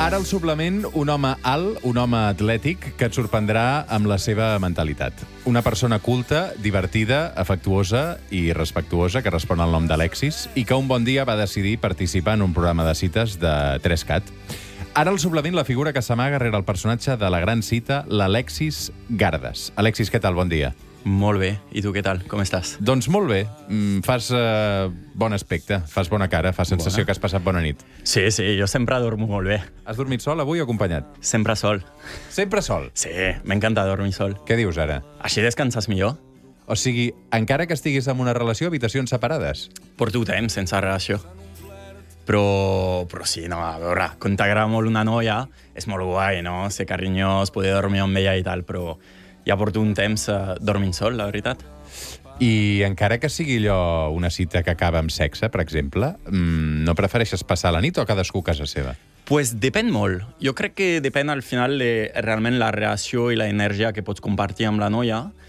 Ara al suplement, un home alt, un home atlètic, que et sorprendrà amb la seva mentalitat. Una persona culta, divertida, afectuosa i respectuosa, que respon al nom d'Alexis, i que un bon dia va decidir participar en un programa de cites de 3CAT. Ara al suplement, la figura que s'amaga rere el personatge de la gran cita, l'Alexis Gardes. Alexis, què tal? Bon dia. Molt bé. I tu què tal? Com estàs? Doncs molt bé. Fas bon aspecte, fas bona cara, fas sensació que has passat bona nit. Sí, jo sempre dormo molt bé. Has dormit sol avui o acompanyat? Sempre sol. Sempre sol? Sí, m'encanta dormir sol. Què dius ara? Així descanses millor. O sigui, encara que estiguis en una relació, habitacions separades? Porto temps sense relació. Però sí, no, a veure, quan t'agrada molt una noia, és molt guai, no? Ser carinyós, poder dormir amb ella i tal, però ja porto un temps dormint sol, la veritat. I encara que sigui allò una cita que acaba amb sexe, per exemple, no prefereixes passar la nit o cadascú a casa seva? Pues depèn molt. Jo crec que depèn al final de realment la relació i l'energia que pots compartir amb la noia.